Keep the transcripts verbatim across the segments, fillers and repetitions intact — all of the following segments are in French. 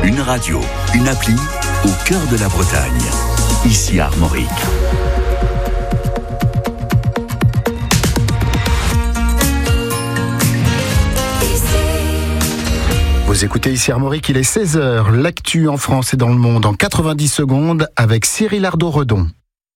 Une radio, une appli au cœur de la Bretagne. Ici Armorique. Vous écoutez ici Armorique, il est seize heures. L'actu en France et dans le monde en quatre-vingt-dix secondes avec Cyril Ardo-Redon.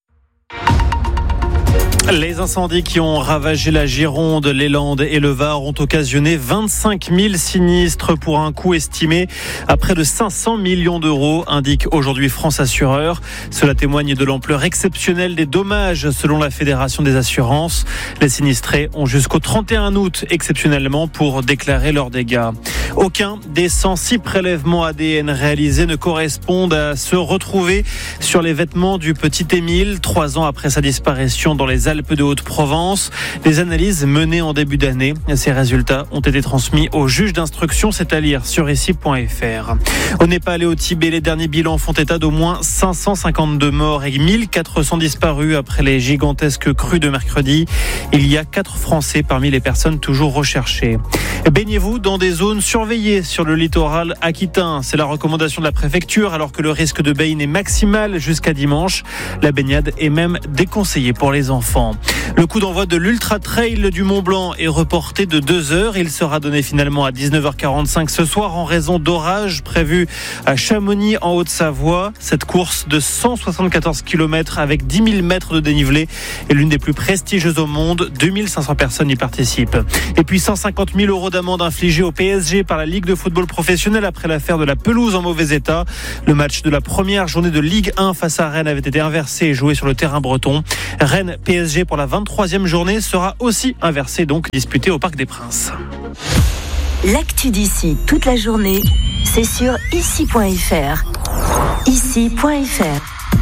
Les incendies qui ont ravagé la Gironde, les Landes et le Var ont occasionné vingt-cinq mille sinistres pour un coût estimé à près de cinq cents millions d'euros, indique aujourd'hui France Assureur. Cela témoigne de l'ampleur exceptionnelle des dommages selon la Fédération des assurances. Les sinistrés ont jusqu'au trente et un août exceptionnellement pour déclarer leurs dégâts. Aucun des cent six prélèvements A D N réalisés ne correspondent à ceux retrouvés sur les vêtements du petit Émile, trois ans après sa disparition dans les Alpes de Haute-Provence. Les analyses menées en début d'année, ces résultats ont été transmis au juge d'instruction, c'est à lire sur ici point f r. Au Népal et au Tibet, les derniers bilans font état d'au moins cinq cent cinquante-deux morts et mille quatre cents disparus après les gigantesques crues de mercredi. Il y a quatre Français parmi les personnes toujours recherchées. Baignez-vous dans des zones surveillées sur le littoral aquitain. C'est la recommandation de la préfecture alors que le risque de baigne est maximal jusqu'à dimanche. La baignade est même déconseillée pour les enfants. Le coup d'envoi de l'Ultra Trail du Mont Blanc est reporté de deux heures. Il sera donné finalement à dix-neuf heures quarante-cinq ce soir en raison d'orages prévus à Chamonix en Haute-Savoie. Cette course de cent soixante-quatorze kilomètres avec dix mille mètres de dénivelé est l'une des plus prestigieuses au monde. deux mille cinq cents personnes y participent. Et puis cent cinquante mille euros d'amende infligée au P S G par la Ligue de football professionnel après l'affaire de la pelouse en mauvais état. Le match de la première journée de Ligue un face à Rennes avait été inversé et joué sur le terrain breton. Rennes P S G pour la vingt-troisième journée sera aussi inversé, donc disputé au Parc des Princes. L'actu d'ici toute la journée, c'est sur ici point f r. ici point f r.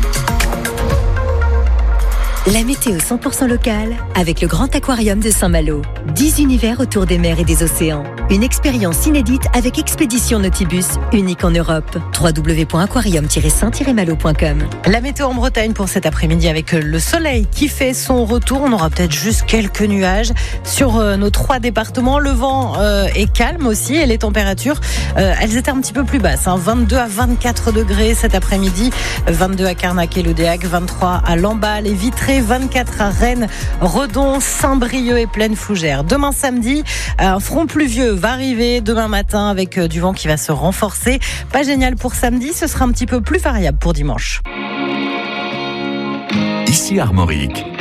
La météo cent pour cent locale avec le Grand Aquarium de Saint-Malo. dix univers autour des mers et des océans. Une expérience inédite avec Expédition Nautibus, unique en Europe. w w w point aquarium tiret saint tiret malo point com. La météo en Bretagne pour cet après-midi avec le soleil qui fait son retour. On aura peut-être juste quelques nuages sur nos trois départements. Le vent euh, est calme aussi et les températures, euh, elles étaient un petit peu plus basses. Hein. vingt-deux à vingt-quatre degrés cet après-midi. vingt-deux à Carnac et Loudéac, vingt-trois à Lamballe et Vitré, vingt-quatre à Rennes, Redon, Saint-Brieuc et Plaine-Fougère. Demain samedi, un front pluvieux va arriver demain matin avec du vent qui va se renforcer. Pas génial pour samedi, ce sera un petit peu plus variable pour dimanche. Ici Armorique.